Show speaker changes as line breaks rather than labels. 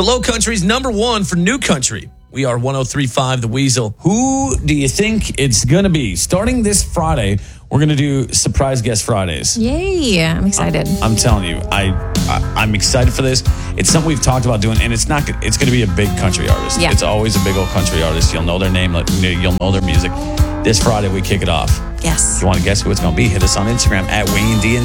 The Low Country's #1 for new country. We are 103.5 The Weasel.
Who do you think it's going to be? Starting this Friday, we're going to do Surprise Guest Fridays.
Yay. I'm excited.
I'm telling you, I'm excited for this. It's something we've talked about doing, and it's going to be a big country artist.
Yeah.
It's always a big old country artist. You'll know their name, you'll know their music. This Friday, we kick it off.
Yes.
If you want to guess who it's going to be, hit us on Instagram at Wayne D.